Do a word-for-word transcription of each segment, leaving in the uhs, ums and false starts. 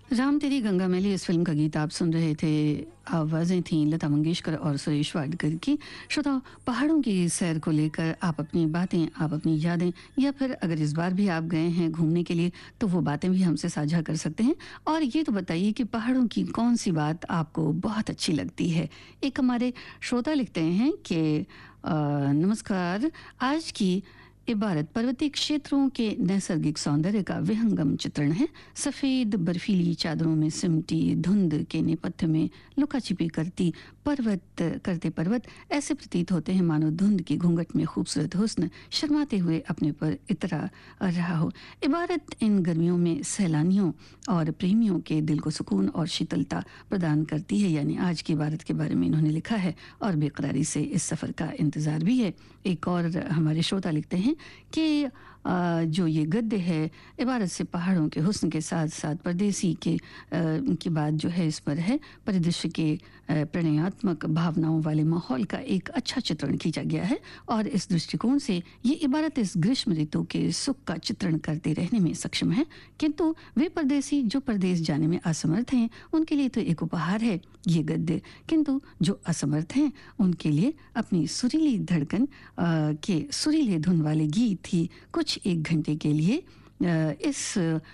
राम तेरी गंगा मैली इस फिल्म का गीत आप सुन रहे थे। आवाज़ें थीं लता मंगेशकर और सुरेश वाडकर की। श्रोताओ, पहाड़ों की सैर को लेकर आप अपनी बातें, आप अपनी यादें, या फिर अगर इस बार भी आप गए हैं घूमने के लिए तो वो बातें भी हमसे साझा कर सकते हैं। और ये तो बताइए कि पहाड़ों की कौन सी बात आपको बहुत अच्छी लगती है। एक हमारे श्रोता लिखते हैं कि अ, नमस्कार, आज की इबारत पर्वतीय क्षेत्रों के नैसर्गिक सौंदर्य का विहंगम चित्रण है। सफ़ेद बर्फीली चादरों में सिमटी धुंध के नेपथ्य में लुका छिपी करती पर्वत करते पर्वत ऐसे प्रतीत होते हैं मानो धुंध की घूंघट में खूबसूरत हुस्न शर्माते हुए अपने पर इतरा रहा हो। इबारत इन गर्मियों में सैलानियों और प्रेमियों के दिल को सुकून और शीतलता प्रदान करती है। यानी आज की इबारत के बारे में इन्होंने लिखा है और बेकरारी से इस सफ़र का इंतज़ार भी है। एक और हमारे श्रोता लिखते हैं कि आ, जो ये गद्य है इबारत से पहाड़ों के हुस्न के साथ साथ परदेसी के आ, की बात जो है इस पर है। परिदृश्य के आ, प्रणयात्मक भावनाओं वाले माहौल का एक अच्छा चित्रण खींचा गया है और इस दृष्टिकोण से ये इबारत इस ग्रीष्म ऋतु के सुख का चित्रण करते रहने में सक्षम है। किंतु वे परदेसी जो परदेश जाने में असमर्थ हैं उनके लिए तो एक उपहार है ये गद्य। किंतु जो असमर्थ हैं उनके लिए अपनी सुरीली धड़कन आ, के सुरीले धुन वाले गीत ही कुछ एक घंटे के लिए आ, इस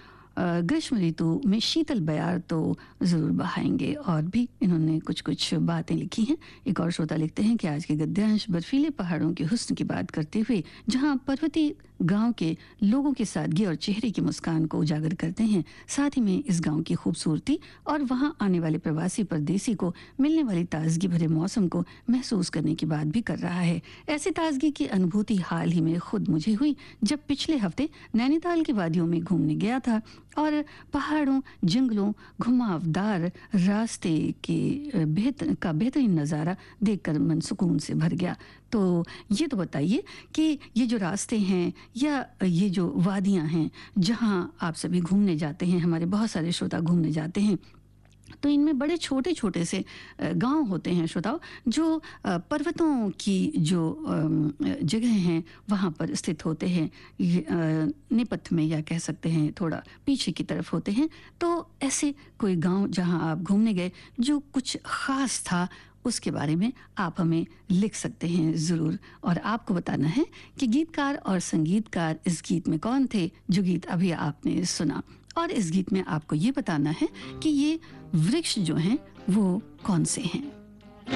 ग्रीष्म ऋतु में शीतल बयार तो ज़रूर बहाएंगे। और भी इन्होंने कुछ कुछ बातें लिखी हैं। एक और श्रोता लिखते हैं कि आज के गद्यांश बर्फीले पहाड़ों के हुस्न की बात करते हुए जहां पर्वतीय गांव के लोगों की सादगी और चेहरे की मुस्कान को उजागर करते हैं, साथ ही में इस गांव की खूबसूरती और वहां आने वाले प्रवासी परदेसी को मिलने वाली ताजगी भरे मौसम को महसूस करने की बात भी कर रहा है। ऐसी ताजगी की अनुभूति हाल ही में खुद मुझे हुई जब पिछले हफ्ते नैनीताल की वादियों में घूमने गया था और पहाड़ों, जंगलों, घुमावदार रास्ते के बेहतर का बेहतरीन नज़ारा देखकर मन सुकून से भर गया। तो ये तो बताइए कि ये जो रास्ते हैं या ये जो वादियां हैं जहां आप सभी घूमने जाते हैं, हमारे बहुत सारे श्रोता घूमने जाते हैं, तो इनमें बड़े छोटे छोटे से गांव होते हैं श्रोताओं, जो पर्वतों की जो जगह हैं वहाँ पर स्थित होते हैं, नेपथ्य में या कह सकते हैं थोड़ा पीछे की तरफ होते हैं। तो ऐसे कोई गांव जहां आप घूमने गए जो कुछ ख़ास था उसके बारे में आप हमें लिख सकते हैं ज़रूर। और आपको बताना है कि गीतकार और संगीतकार इस गीत में कौन थे जो गीत अभी आपने सुना। और इस गीत में आपको ये बताना है कि ये वृक्ष जो हैं वो कौन से हैं।